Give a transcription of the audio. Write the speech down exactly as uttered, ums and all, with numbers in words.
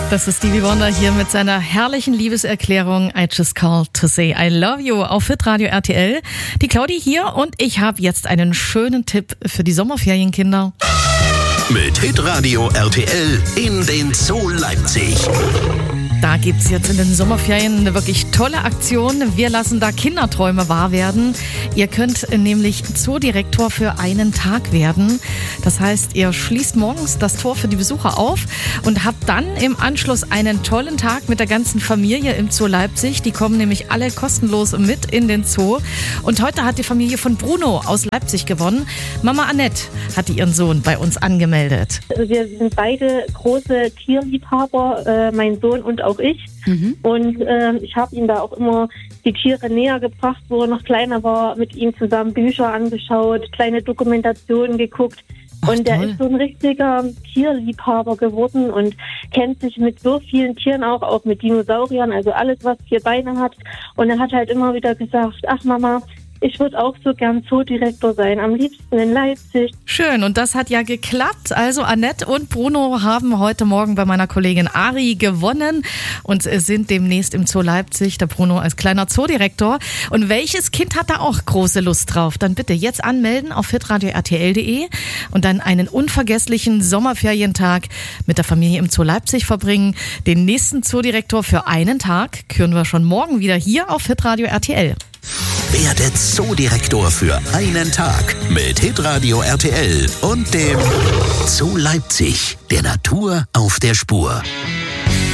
Das ist Stevie Wonder hier mit seiner herrlichen Liebeserklärung I just called to say I love you auf Hitradio R T L. Die Claudi hier und ich habe jetzt einen schönen Tipp für die Sommerferienkinder. Mit Hitradio R T L in den Zoo Leipzig. Da gibt's jetzt in den Sommerferien eine wirklich tolle Aktion. Wir lassen da Kinderträume wahr werden. Ihr könnt nämlich Zoodirektor für einen Tag werden. Das heißt, ihr schließt morgens das Tor für die Besucher auf und habt dann im Anschluss einen tollen Tag mit der ganzen Familie im Zoo Leipzig. Die kommen nämlich alle kostenlos mit in den Zoo. Und heute hat die Familie von Bruno aus Leipzig gewonnen. Mama Annette hatte ihren Sohn bei uns angemeldet. Also wir sind beide große Tierliebhaber, äh, mein Sohn und auch ich. Mhm. Und äh, ich habe ihm da auch immer die Tiere näher gebracht, wo er noch kleiner war, mit ihm zusammen Bücher angeschaut, kleine Dokumentationen geguckt. Ach, und der toll. Ist so ein richtiger Tierliebhaber geworden und kennt sich mit so vielen Tieren auch, auch mit Dinosauriern, also alles, was vier Beine hat. Und er hat halt immer wieder gesagt, ach Mama, ich würde auch so gern Zoodirektor sein, am liebsten in Leipzig. Schön, und das hat ja geklappt. Also Annette und Bruno haben heute Morgen bei meiner Kollegin Ari gewonnen und sind demnächst im Zoo Leipzig. Der Bruno als kleiner Zoodirektor. Und welches Kind hat da auch große Lust drauf? Dann bitte jetzt anmelden auf hitradio r t l punkt d e und dann einen unvergesslichen Sommerferientag mit der Familie im Zoo Leipzig verbringen. Den nächsten Zoodirektor für einen Tag küren wir schon morgen wieder hier auf Hitradio R T L. Werde Zoodirektor für einen Tag mit Hitradio R T L und dem Zoo Leipzig, der Natur auf der Spur.